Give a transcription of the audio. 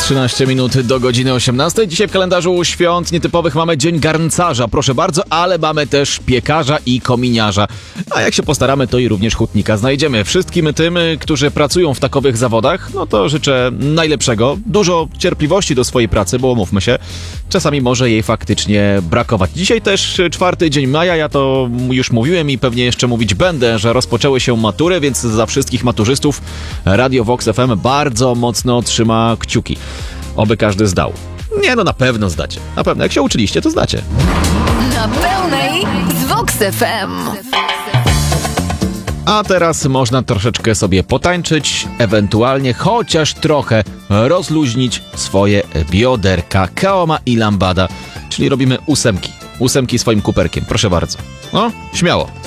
13 minut do godziny 18. Dzisiaj w kalendarzu świąt nietypowych mamy Dzień Garncarza, proszę bardzo, ale mamy też piekarza i kominiarza. A jak się postaramy, to i również hutnika znajdziemy. Wszystkim tym, którzy pracują w takowych zawodach, no to życzę najlepszego. Dużo cierpliwości do swojej pracy, bo umówmy się, czasami może jej faktycznie brakować. Dzisiaj też 4 dzień maja, ja to już mówiłem i pewnie jeszcze mówić będę, że rozpoczęły się matury, więc za wszystkich maturzystów Radio Vox FM bardzo mocno trzyma kciuki. Oby każdy zdał. Nie, no na pewno zdacie. Na pewno, jak się uczyliście, to zdacie. Na pełnej z Vox FM. A teraz można troszeczkę sobie potańczyć, ewentualnie chociaż trochę rozluźnić swoje bioderka. Kaoma i lambada, czyli robimy ósemki. Ósemki swoim kuperkiem, proszę bardzo. No, śmiało.